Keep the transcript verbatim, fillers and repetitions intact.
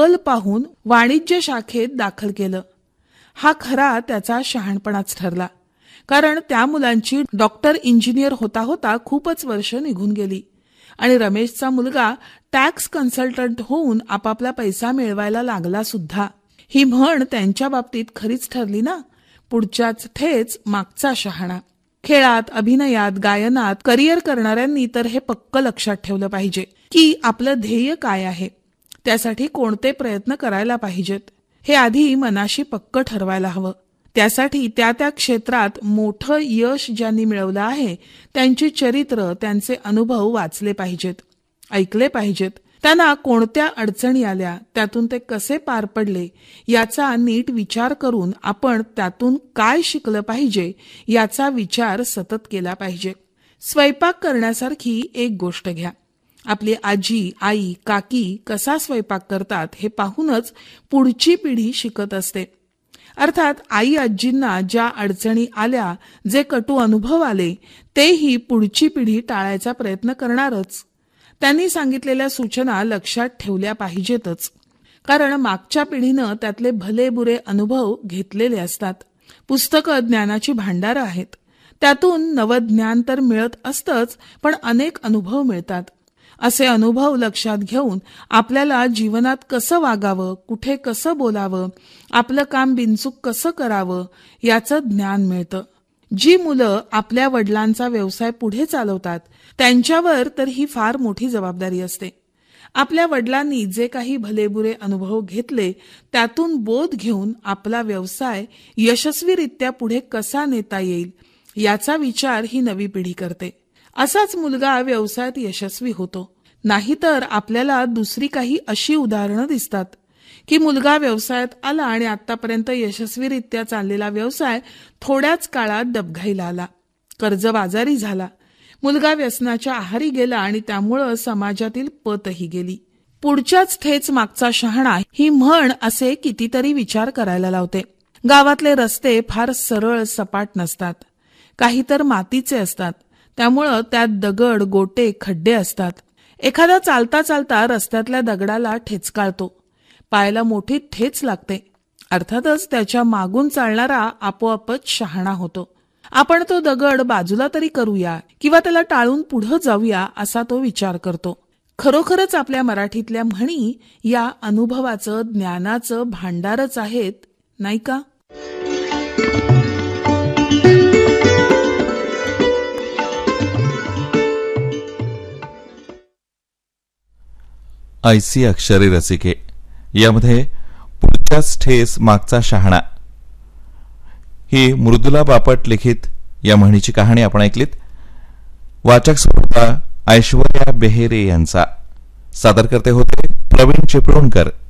कल पाहून वाणिज्य शाखेत दाखल केलं. हा खरा त्याचा शहाणपणाच ठरला, कारण त्या मुलांची डॉक्टर इंजिनियर होता होता खूपच वर्ष निघून गेली आणि रमेशचा मुलगा टॅक्स कन्सल्टंट होऊन आपापला पैसा मिळवायला लागला सुद्धा. ही म्हण त्यांच्या बाबतीत खरीच ठरली ना, पुढच्याच ठेच मागचा शहाणा. खेळात, अभिनयात, गायनात करिअर करणाऱ्यांनी तर हे पक्क लक्षात ठेवलं पाहिजे की आपलं ध्येय काय आहे, त्यासाठी कोणते प्रयत्न करायला पाहिजेत हे आधी मनाशी पक्क ठरवायला हवं. त्यासाठी त्या त्या क्षेत्रात मोठं यश ज्यांनी मिळवलं आहे त्यांची चरित्र, त्यांचे अनुभव वाचले पाहिजेत, ऐकले पाहिजेत. त्यांना कोणत्या अडचणी आल्या, त्यातून ते कसे पार पडले याचा नीट विचार करून आपण त्यातून काय शिकलं पाहिजे याचा विचार सतत केला पाहिजे. स्वयंपाक करण्यासारखी एक गोष्ट घ्या. आपली आजी, आई, काकी कसा स्वयंपाक करतात हे पाहूनच पुढची पिढी शिकत असते. अर्थात आई आजींना ज्या अडचणी आल्या, जे कटू अनुभव आले, तेही पुढची पिढी टाळायचा प्रयत्न करणारच. त्यांनी सांगितलेल्या सूचना लक्षात ठेवल्या पाहिजेतच, कारण मागच्या पिढीनं त्यातले भले बुरे अनुभव घेतलेले असतात. पुस्तकं ज्ञानाची भांडारं आहेत. त्यातून नवज्ञान तर मिळत असतंच, पण अनेक अनुभव मिळतात. असे अनुभव लक्षात घेऊन आपल्याला जीवनात कसं वागावं, कुठे कसं बोलावं, आपलं काम बिनचूक कसं करावं याचं ज्ञान मिळतं. जी मुलं आपल्या वडिलांचा व्यवसाय पुढे चालवतात त्यांच्यावर तर ही फार मोठी जबाबदारी असते. आपल्या वडिलांनी जे काही भलेबुरे अनुभव घेतले त्यातून बोध घेऊन आपला व्यवसाय यशस्वीरित्या पुढे कसा नेता येईल याचा विचार ही नवी पिढी करते. असाच मुलगा व्यवसायात यशस्वी होतो. नाहीतर आपल्याला दुसरी काही अशी उदाहरणं दिसतात की मुलगा व्यवसायात आला आणि आतापर्यंत यशस्वीरित्या चाललेला व्यवसाय थोड्याच काळात डबघाईला आला, कर्जबाजारी झाला. मुलगा व्यसनाच्या आहारी गेला आणि त्यामुळं समाजातील पतही गेली. पुढच्याच ठेच मागचा शहाणा ही म्हण असे कितीतरी विचार करायला लावते. गावातले रस्ते फार सरळ सपाट नसतात, काही तर मातीचे असतात. त्यामुळं त्यात दगड, गोटे, खड्डे असतात. एखादा चालता चालता रस्त्यातल्या दगडाला ठेचकाळतो, पायाला मोठी ठेच लागते. अर्थातच त्याच्या मागून चालणारा आपोआपच शहाणा होतो. आपण तो दगड बाजूला तरी करूया किंवा त्याला टाळून पुढे जाऊया असा तो विचार करतो. खरोखरच आपल्या मराठीतल्या म्हणी या अनुभवाचं, ज्ञानाचं भांडारच आहेत, नाही का? ऐसी अक्षरे रसिके यामध्ये पुढच्याच ठेस मागचा शहाणा ही मृदुला बापट लिखित या म्हणीची कहाणी आपण ऐकलीत. वाचक स्वरूपा ऐश्वर्या बेहेरे यांचा, सादर करते होते प्रवीण चिपळूणकर.